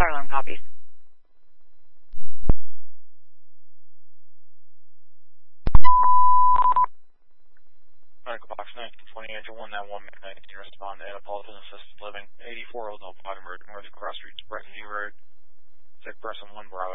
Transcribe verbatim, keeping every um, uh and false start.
Fire alarm copies. Medical box nineteen twenty, Angel one nine one, nineteen, respond to Annapolitan Assisted Living, eighty-four Old Bottom Road, North Cross Street, Breckenview Road, sick person one, Bravo.